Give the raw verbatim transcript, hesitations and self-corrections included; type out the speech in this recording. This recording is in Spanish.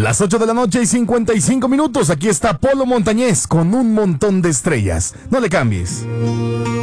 Las ocho de la noche y cincuenta y cinco minutos. Aquí está Polo Montañés con un montón de estrellas. No le cambies.